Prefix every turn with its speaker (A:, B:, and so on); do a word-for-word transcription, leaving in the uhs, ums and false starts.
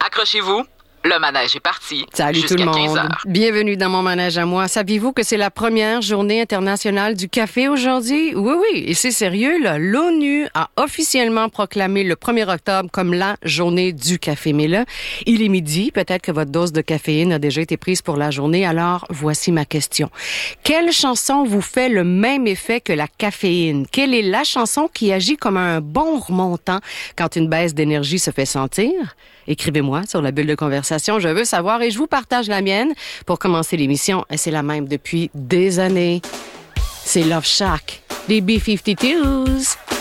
A: Accrochez-vous, le manège est parti.
B: Salut
A: jusqu'à
B: tout le
A: quinze
B: monde.
A: heures.
B: Bienvenue dans mon manège à moi. Saviez-vous que c'est la première journée internationale du café aujourd'hui? Oui, oui, et c'est sérieux, là. L'ONU a officiellement proclamé le premier octobre comme la journée du café. Mais là, il est midi. Peut-être que votre dose de caféine a déjà été prise pour la journée. Alors, voici ma question. Quelle chanson vous fait le même effet que la caféine? Quelle est la chanson qui agit comme un bon remontant quand une baisse d'énergie se fait sentir? Écrivez-moi sur la bulle de conversation. Je veux savoir et je vous partage la mienne pour commencer l'émission. Et c'est la même depuis des années. C'est Love Shack, des B cinquante-deux.